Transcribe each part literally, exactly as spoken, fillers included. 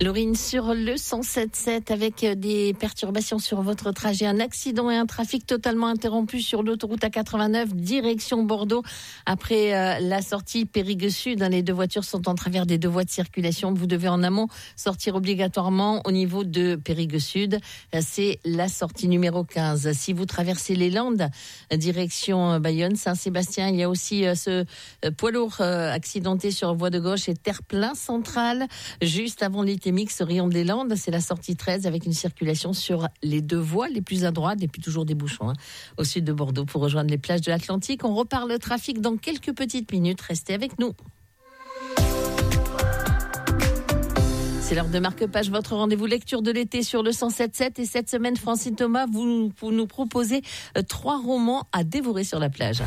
Laurine, sur le cent sept sept, avec des perturbations sur votre trajet, un accident et un trafic totalement interrompu sur l'autoroute A quatre-vingt-neuf, direction Bordeaux. Après euh, la sortie Périgueux-Sud, hein, les deux voitures sont en travers des deux voies de circulation. Vous devez en amont sortir obligatoirement au niveau de Périgueux-Sud. C'est la sortie numéro quinze. Si vous traversez les Landes, direction Bayonne, Saint-Sébastien, il y a aussi euh, ce euh, poids lourd euh, accidenté sur voie de gauche et terre-plein central, juste avant l'I T Mix Rion des Landes. C'est la sortie treize avec une circulation sur les deux voies les plus à droite et puis toujours des bouchons hein, au sud de Bordeaux pour rejoindre les plages de l'Atlantique. On repart le trafic dans quelques petites minutes. Restez avec nous. C'est l'heure de Marque-Page, votre rendez-vous lecture de l'été sur le cent sept sept. Et cette semaine, Francine Thomas, vous, vous nous proposez trois romans à dévorer sur la plage.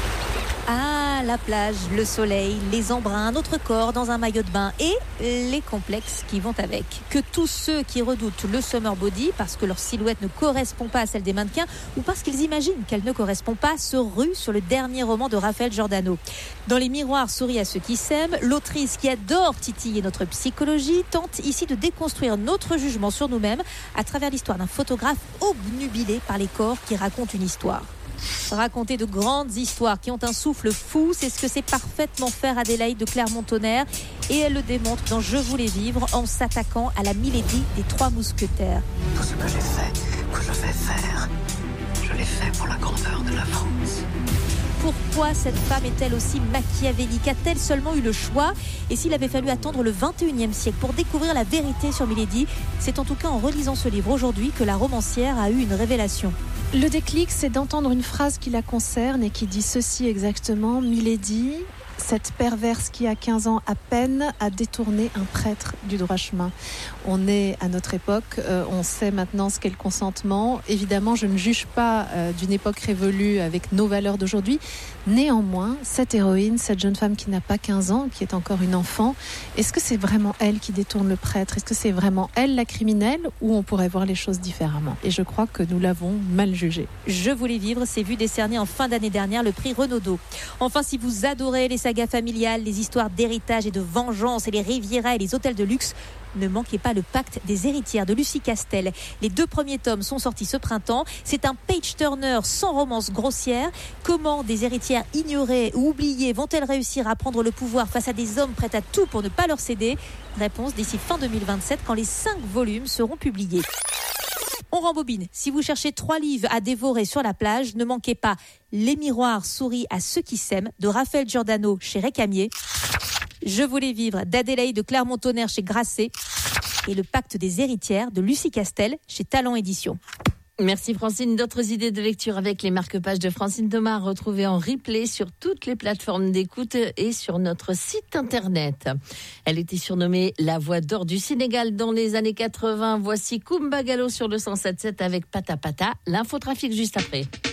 Ah, la plage, le soleil, les embruns, notre corps dans un maillot de bain et les complexes qui vont avec. Que tous ceux qui redoutent le summer body parce que leur silhouette ne correspond pas à celle des mannequins ou parce qu'ils imaginent qu'elle ne correspond pas se ruent sur le dernier roman de Raphaël Giordano. Dans Les miroirs sourit à ceux qui s'aiment, l'autrice qui adore titiller notre psychologie tente ici de déconstruire notre jugement sur nous-mêmes à travers l'histoire d'un photographe obnubilé par les corps qui racontent une histoire. Raconter de grandes histoires qui ont un souffle fou, c'est ce que sait parfaitement faire Adélaïde de Clermont-Tonnerre et elle le démontre dans Je voulais vivre en s'attaquant à la Milady des Trois Mousquetaires. Tout ce que j'ai fait, que je vais faire, je l'ai fait pour la grandeur de la France. Pourquoi cette femme est-elle aussi machiavélique ? A-t-elle seulement eu le choix ? Et s'il avait fallu attendre le vingt et unième siècle pour découvrir la vérité sur Milady, c'est en tout cas en relisant ce livre aujourd'hui que la romancière a eu une révélation. Le déclic, c'est d'entendre une phrase qui la concerne et qui dit ceci exactement. Milady, cette perverse qui a quinze ans à peine a détourné un prêtre du droit chemin. On est à notre époque, euh, on sait maintenant ce qu'est le consentement. Évidemment, je ne juge pas euh, d'une époque révolue avec nos valeurs d'aujourd'hui. Néanmoins, cette héroïne, cette jeune femme qui n'a pas quinze ans, qui est encore une enfant, est-ce que c'est vraiment elle qui détourne le prêtre ? Est-ce que c'est vraiment elle la criminelle ou on pourrait voir les choses différemment ? Et je crois que nous l'avons mal jugée. Je voulais vivre, c'est vu décerner en fin d'année dernière le prix Renaudot. Enfin, si vous adorez les sagas familiales, les histoires d'héritage et de vengeance et les Riviera et les hôtels de luxe, ne manquez pas le Pacte des héritières de Lucie Castel. Les deux premiers tomes sont sortis ce printemps. C'est un page-turner sans romance grossière. Comment des héritières ignorées ou oubliées vont-elles réussir à prendre le pouvoir face à des hommes prêts à tout pour ne pas leur céder ? Réponse d'ici fin deux mille vingt-sept quand les cinq volumes seront publiés. On rembobine. Si vous cherchez trois livres à dévorer sur la plage, ne manquez pas Les miroirs sourient à ceux qui s'aiment de Raphaël Giordano chez Récamier, Je voulais vivre d'Adélaïde de Clermont-Tonnerre chez Grasset et Le Pacte des héritières de Lucie Castel chez Talent Éditions. Merci Francine. D'autres idées de lecture avec les marque-pages de Francine Thomas retrouvées en replay sur toutes les plateformes d'écoute et sur notre site internet. Elle était surnommée la voix d'or du Sénégal dans les années quatre-vingts. Voici Kumba Gallo sur le cent sept sept avec Pata Pata. L'infotrafic juste après.